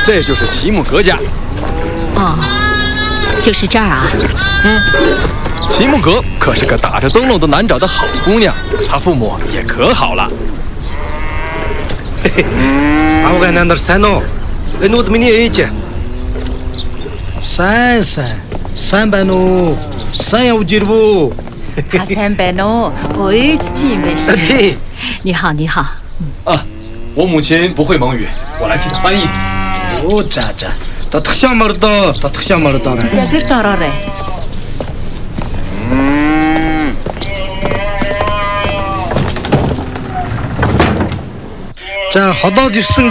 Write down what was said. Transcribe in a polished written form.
这就是齐木格家。 哦，就是这儿啊。 齐木格可是个打着灯笼都难找的好姑娘，她父母也可好了。 Афгандар сайн уу? Энэ бол миний ээж. Сайн байна уу? Сайн явж ирвүү? 他三百喏，我一直记没事。你好，你好。 啊，我母亲不会蒙语，我来替她翻译。 Оо за. Татгшаамар доо. 这个多少嘞？ За холоож ирсэн